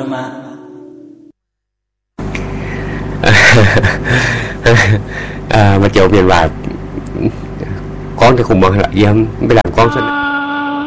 rồi mà. Mà chịu miền bà con thì cũng bằng lại em mới làm con xuân